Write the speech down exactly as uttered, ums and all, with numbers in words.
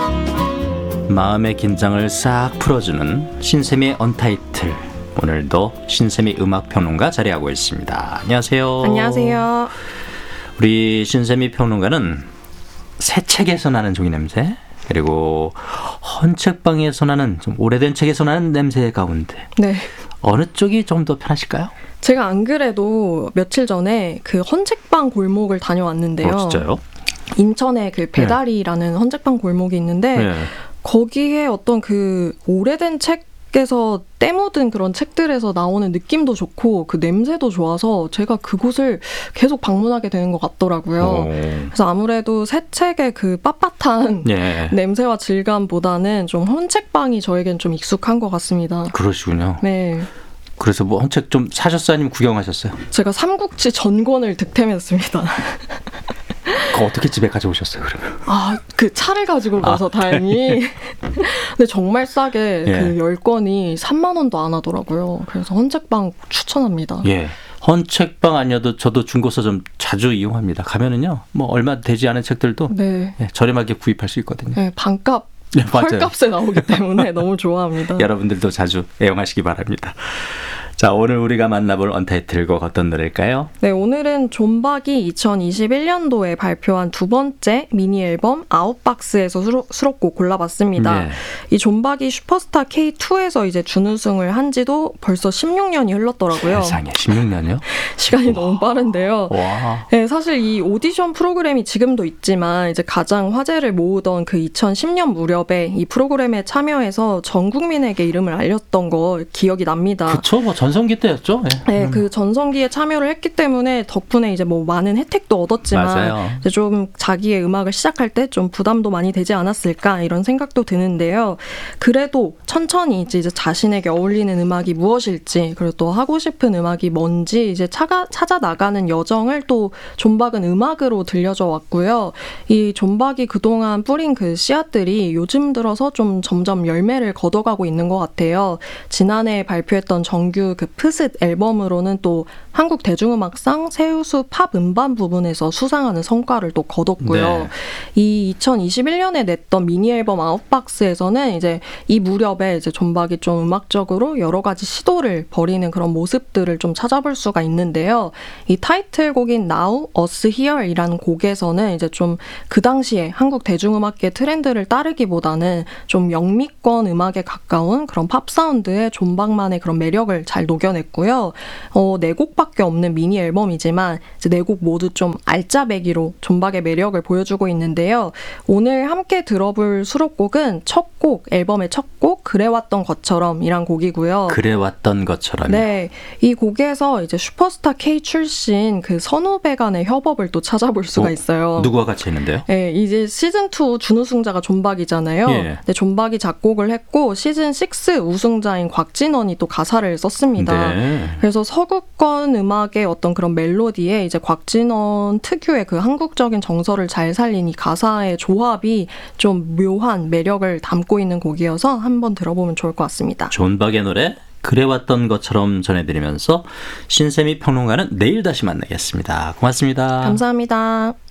마음의 긴장을 싹 풀어주는 신세미의 언타이틀. 오늘도 신세미 음악평론가 자리하고 있습니다. 안녕하세요. 안녕하세요. 우리 신세미 평론가는 새 책에서 나는 종이 냄새, 그리고 헌책방에서 나는 좀 오래된 책에서 나는 냄새 가운데 네. 어느 쪽이 좀 더 편하실까요? 제가 안 그래도 며칠 전에 그 헌책방 골목을 다녀왔는데요. 어, 진짜요? 인천에 그 배다리라는 네. 헌책방 골목이 있는데 네. 거기에 어떤 그 오래된 책에서 때 묻은 그런 책들에서 나오는 느낌도 좋고 그 냄새도 좋아서 제가 그곳을 계속 방문하게 되는 것 같더라고요. 오. 그래서 아무래도 새 책의 그 빳빳한 예. 냄새와 질감보다는 좀 헌책방이 저에겐 좀 익숙한 것 같습니다. 그러시군요. 네. 그래서 뭐 헌책 좀 사셨어요? 아니면 구경하셨어요? 제가 삼국지 전권을 득템했습니다. 그거 어떻게 집에 가져오셨어요, 그러면? 아, 그 차를 가지고 가서 아, 다행히. 근데 정말 싸게 예. 그 열 권이 삼만 원도 안 하더라고요. 그래서 헌책방 추천합니다. 예. 헌책방 아니어도 저도 중고서점 자주 이용합니다. 가면은요, 뭐 얼마 되지 않은 책들도 네. 예, 저렴하게 구입할 수 있거든요. 네, 반값. 네, 헐값에 나오기 때문에 너무 좋아합니다. 여러분들도 자주 애용하시기 바랍니다. 자, 오늘 우리가 만나볼 언타이틀곡 어떤 노래일까요? 네, 오늘은 존박이 이천이십일 년도에 발표한 두 번째 미니 앨범 아웃박스에서 수록, 수록곡 골라봤습니다. 네. 이 존박이 슈퍼스타 케이 투에서 이제 준우승을 한 지도 벌써 십육 년이 흘렀더라고요. 세상에, 십육 년이요? 시간이 와. 너무 빠른데요. 와. 네, 사실 이 오디션 프로그램이 지금도 있지만 이제 가장 화제를 모으던 그 이천십 년 무렵에 이 프로그램에 참여해서 전 국민에게 이름을 알렸던 거 기억이 납니다. 그쵸, 뭐 전성기 때였죠. 네, 네, 그 전성기에 참여를 했기 때문에 덕분에 이제 뭐 많은 혜택도 얻었지만 맞아요. 이제 좀 자기의 음악을 시작할 때 좀 부담도 많이 되지 않았을까 이런 생각도 드는데요. 그래도 천천히 이제 자신에게 어울리는 음악이 무엇일지 그리고 또 하고 싶은 음악이 뭔지 이제 차가, 찾아 나가는 여정을 또 존박은 음악으로 들려줘 왔고요. 이 존박이 그동안 뿌린 그 씨앗들이 요즘 들어서 좀 점점 열매를 거둬가고 있는 것 같아요. 지난해 발표했던 정규 그 프습 앨범으로는 또 한국 대중음악상 최우수 팝 음반 부분에서 수상하는 성과를 또 거뒀고요. 네. 이 이천이십일 년에 냈던 미니 앨범 아웃박스에서는 이제 이 무렵에 이제 존박이 좀 음악적으로 여러 가지 시도를 벌이는 그런 모습들을 좀 찾아볼 수가 있는데요. 이 타이틀곡인 Now Us Here이라는 곡에서는 이제 좀 그 당시에 한국 대중음악계 트렌드를 따르기보다는 좀 영미권 음악에 가까운 그런 팝 사운드의 존박만의 그런 매력을 잘 녹여냈고요. 어, 네 곡밖에 없는 미니 앨범이지만 이제 네 곡 모두 좀 알짜배기로 존박의 매력을 보여주고 있는데요. 오늘 함께 들어볼 수록곡은 첫 곡, 앨범의 첫 곡, 그래왔던 것처럼이란 곡이고요. 그래왔던 것처럼요. 네, 이 곡에서 이제 슈퍼스타 K 출신 그 선후배 간의 협업을 또 찾아볼 수가 어, 있어요. 누구와 같이 했는데요? 네, 이제 시즌 투 준우승자가 존박이잖아요. 예. 네, 존박이 작곡을 했고 시즌 식스 우승자인 곽진원이 또 가사를 썼습니다. 네. 그래서 서구권 음악의 어떤 그런 멜로디에 이제 곽진원 특유의 그 한국적인 정서를 잘 살린 이 가사의 조합이 좀 묘한 매력을 담고 있는 곡이어서 한번 들어보면 좋을 것 같습니다. 존박의 노래 그래왔던 것처럼 전해드리면서 신세미 평론가는 내일 다시 만나겠습니다. 고맙습니다. 감사합니다.